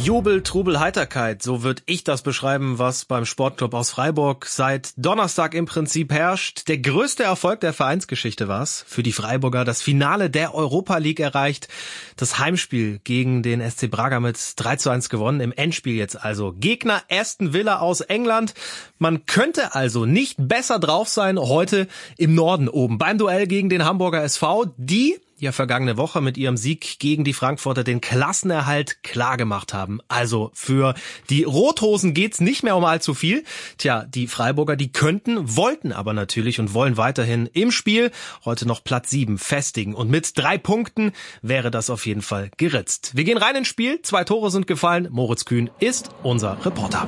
Jubel, Trubel, Heiterkeit, so würde ich das beschreiben, was beim Sportclub aus Freiburg seit Donnerstag im Prinzip herrscht. Der größte Erfolg der Vereinsgeschichte war's. Für die Freiburger das Finale der Europa League erreicht. Das Heimspiel gegen den SC Braga mit 3:1 gewonnen. Im Endspiel jetzt also Gegner Aston Villa aus England. Man könnte also nicht besser drauf sein heute im Norden oben beim Duell gegen den Hamburger SV, die ja vergangene Woche mit ihrem Sieg gegen die Frankfurter den Klassenerhalt klargemacht haben. Also für die Rothosen geht's nicht mehr um allzu viel. Tja, die Freiburger, die könnten, wollten aber natürlich und wollen weiterhin im Spiel heute noch Platz 7 festigen. Und mit 3 Punkten wäre das auf jeden Fall geritzt. Wir gehen rein ins Spiel. 2 Tore sind gefallen. Moritz Kühn ist unser Reporter.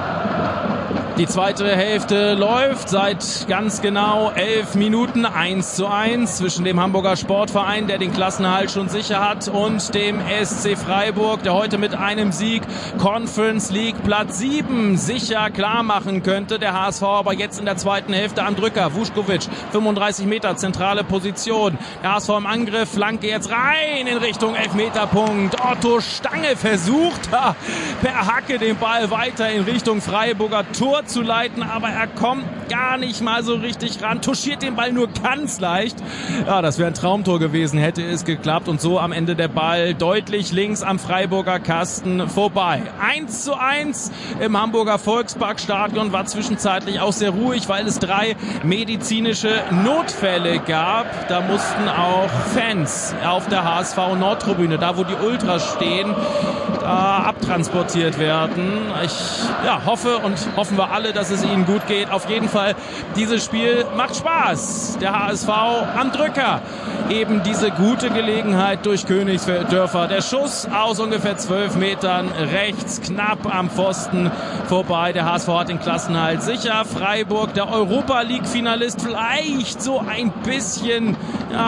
Die zweite Hälfte läuft seit ganz genau 11 Minuten 1:1 zwischen dem Hamburger Sportverein, der den Klassenerhalt schon sicher hat, und dem SC Freiburg, der heute mit einem Sieg Conference League Platz 7 sicher klar machen könnte. Der HSV aber jetzt in der zweiten Hälfte am Drücker. Vuskovic, 35 Meter, zentrale Position. Der HSV im Angriff, Flanke jetzt rein in Richtung Elfmeterpunkt. Otto Stange versucht per Hacke den Ball weiter in Richtung Freiburger Tor zu leiten, aber er kommt gar nicht mal so richtig ran, touchiert den Ball nur ganz leicht. Ja, das wäre ein Traumtor gewesen, hätte es geklappt, und so am Ende der Ball deutlich links am Freiburger Kasten vorbei. 1:1 im Hamburger Volksparkstadion, war zwischenzeitlich auch sehr ruhig, weil es 3 medizinische Notfälle gab. Da mussten auch Fans auf der HSV Nordtribüne, da wo die Ultras stehen, abtransportiert werden. Ich hoffen wir alle, dass es ihnen gut geht. Auf jeden Fall, dieses Spiel macht Spaß. Der HSV am Drücker. Eben diese gute Gelegenheit durch Königsdörfer. Der Schuss aus ungefähr 12 Metern rechts, knapp am Pfosten vorbei. Der HSV hat den Klassenerhalt sicher. Freiburg, der Europa League Finalist, vielleicht so ein bisschen,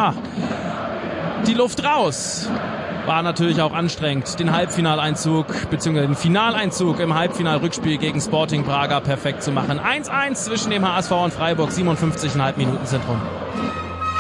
die Luft raus. War natürlich auch anstrengend, den Halbfinaleinzug bzw. den Finaleinzug im Halbfinalrückspiel gegen Sporting Braga perfekt zu machen. 1:1 zwischen dem HSV und Freiburg, 57,5 Minuten sind rum.